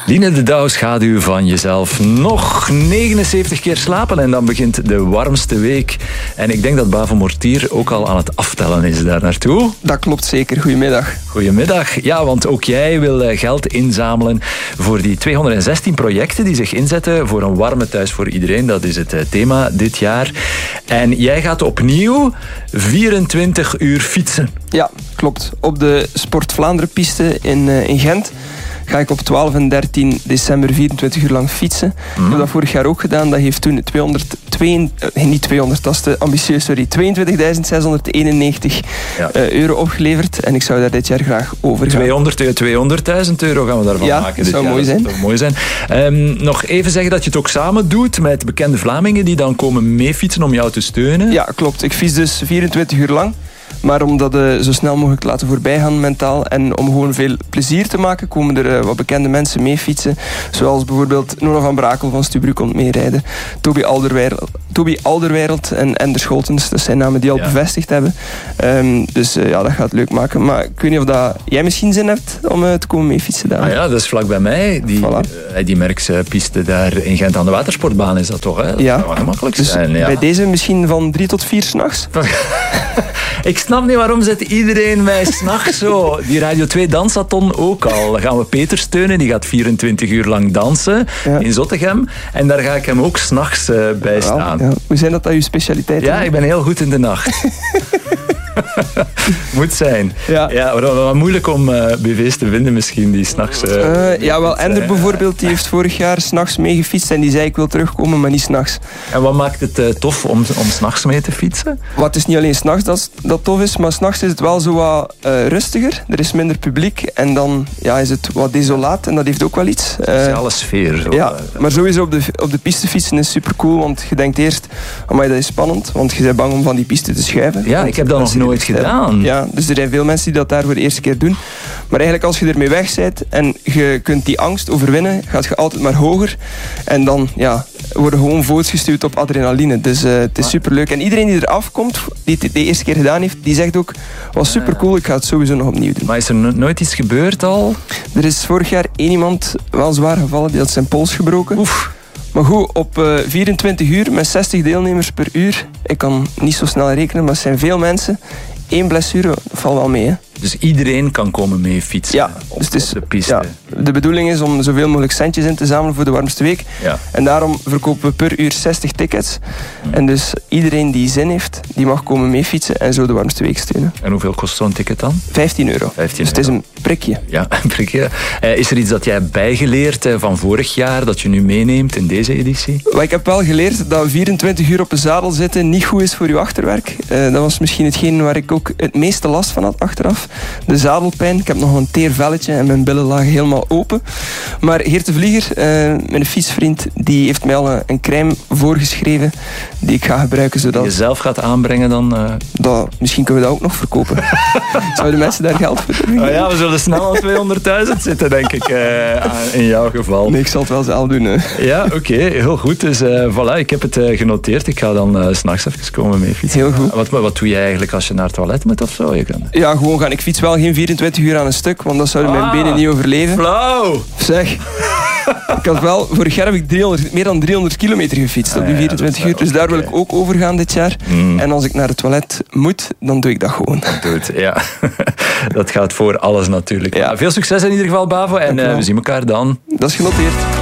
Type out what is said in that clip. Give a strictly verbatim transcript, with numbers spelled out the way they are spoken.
Line de Douw, schaduw van jezelf. Nog negenenzeventig keer slapen en dan begint de warmste week. En ik denk dat Bavo Mortier ook al aan het aftellen is daar naartoe. Dat klopt zeker. Goedemiddag. Goedemiddag. Ja, want ook jij wil geld inzamelen voor die tweehonderdzestien projecten die zich inzetten voor een warme thuis voor iedereen. Dat is het thema dit jaar. En jij gaat opnieuw vierentwintig uur fietsen. Ja, klopt. Op de Sport Vlaanderen piste in, uh, in Gent ga ik op twaalf en dertien december vierentwintig uur lang fietsen. Mm. Ik heb dat vorig jaar ook gedaan. Dat heeft toen tweehonderdtwee, uh, niet tweehonderd, dat is te ambitieus, sorry, tweeëntwintigduizend zeshonderdeenennegentig ja. uh, euro opgeleverd. En ik zou daar dit jaar graag over gaan. tweehonderd, tweehonderdduizend euro gaan we daarvan ja, maken. Dat zou mooi zijn. Dat zou mooi zijn. Um, nog even zeggen dat je het ook samen doet met bekende Vlamingen die dan komen meefietsen om jou te steunen. Ja, klopt. Ik fiets dus vierentwintig uur lang. Maar om dat uh, zo snel mogelijk te laten voorbijgaan mentaal en om gewoon veel plezier te maken, komen er uh, wat bekende mensen mee fietsen. Zoals bijvoorbeeld Nona van Brakel van Stubru komt meerijden. Toby Alderweireld, Toby Alderweireld en Ender Scholtens. Dat zijn namen die al ja. bevestigd hebben. Um, dus uh, ja, dat gaat het leuk maken. Maar ik weet niet of dat jij misschien zin hebt om uh, te komen mee fietsen daar. Ah ja, dat is vlak bij mij. Die, voilà. uh, die Merckx-piste daar in Gent aan de watersportbaan is dat toch? Hè? Dat ja. zou wel gemakkelijk dus zijn. Ja. Bij deze misschien van drie tot vier 's nachts. Ik snap niet waarom zet iedereen mij s'nachts zo. Die Radio twee Dansathon ook al. Dan gaan we Peter steunen. Die gaat vierentwintig uur lang dansen ja. in Zottegem. En daar ga ik hem ook s'nachts uh, bij staan. Ja. Hoe zijn dat dat uw specialiteit is? Ja, ik ben heel goed in de nacht. Moet zijn. Ja. Ja, wat moeilijk om uh, B V's te vinden misschien die s'nachts... Uh, uh, ja, wel, Ender bijvoorbeeld, die heeft vorig jaar s'nachts meegefietst en die zei ik wil terugkomen, maar niet s'nachts. En wat maakt het uh, tof om, om s'nachts mee te fietsen? Wat is niet alleen s'nachts dat, dat tof is, maar s'nachts is het wel zo wat uh, rustiger. Er is minder publiek en dan ja, is het wat desolaat en dat heeft ook wel iets. Uh, Sociale sfeer. Zo. Ja, maar sowieso op de, op de piste fietsen is super cool, want je denkt eerst, amai, dat is spannend, want je bent bang om van die piste te schuiven. Ja, ik heb dat nog nooit gedaan. Ja, dus er zijn veel mensen die dat daar voor de eerste keer doen. Maar eigenlijk als je ermee weg bent en je kunt die angst overwinnen, gaat je altijd maar hoger. En dan ja, worden gewoon voets gestuurd op adrenaline. Dus uh, het is superleuk. En iedereen die eraf komt, die het de eerste keer gedaan heeft, die zegt ook, was super cool, ik ga het sowieso nog opnieuw doen. Maar is er no- nooit iets gebeurd al? Er is vorig jaar één iemand wel zwaar gevallen, die had zijn pols gebroken. Oef. Maar goed, op uh, vierentwintig uur met zestig deelnemers per uur, ik kan niet zo snel rekenen, maar het zijn veel mensen. Eén blessure, dat valt wel mee. Hè. Dus iedereen kan komen mee fietsen ja, op, dus het is, op de piste. Ja, de bedoeling is om zoveel mogelijk centjes in te zamelen voor de warmste week. Ja. En daarom verkopen we per uur zestig tickets. Hmm. En dus iedereen die zin heeft, die mag komen mee fietsen en zo de warmste week steunen. En hoeveel kost zo'n ticket dan? vijftien euro. vijftien dus het is een prikje. Ja, een prikje. Uh, is er iets dat jij hebt bijgeleerd uh, van vorig jaar dat je nu meeneemt in deze editie? Well, ik heb wel geleerd dat vierentwintig uur op een zadel zitten niet goed is voor je achterwerk. Uh, dat was misschien hetgeen waar ik ook het meeste last van had achteraf. De zadelpijn. Ik heb nog een teer velletje en mijn billen lagen helemaal open. Maar Geert de Vlieger, uh, mijn fietsvriend, die heeft mij al een, een crème voorgeschreven die ik ga gebruiken. Zodat die je zelf gaat aanbrengen dan? Uh... Dat, misschien kunnen we dat ook nog verkopen. Zouden mensen daar geld voor hebben? Oh ja, we zullen snel aan tweehonderdduizend zitten, denk ik, uh, in jouw geval. Nee, ik zal het wel zelf doen. Hè. Ja, oké, okay, heel goed. Dus uh, voilà, ik heb het uh, genoteerd. Ik ga dan uh, 's nachts even komen mee fietsen. Heel goed. Wat, wat doe jij eigenlijk als je naar het toilet moet of zo? Je kan... Ja, gewoon gaan. Ik fiets wel geen vierentwintig uur aan een stuk, want dat zouden mijn ah, benen niet overleven. Flauw! Zeg, ik had wel, vorig jaar heb ik driehonderd, meer dan driehonderd kilometer gefietst op die vierentwintig ah, ja, uur, dus daar wil ik ook over gaan dit jaar. Mm. En als ik naar het toilet moet, dan doe ik dat gewoon. Dat doet, ja. Dat gaat voor alles natuurlijk. Ja. Veel succes in ieder geval, Bavo, en uh, we zien elkaar dan. Dat is genoteerd.